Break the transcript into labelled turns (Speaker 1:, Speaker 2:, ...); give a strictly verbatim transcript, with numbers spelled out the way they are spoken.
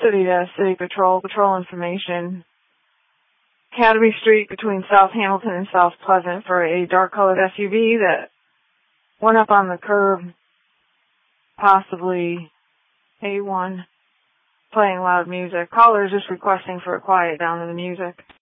Speaker 1: City to City Patrol, patrol information. Academy Street between South Hamilton and South Pleasant for a dark-colored S U V that went up on the curb, possibly A one, playing loud music. Caller is just requesting for a quiet down to the music.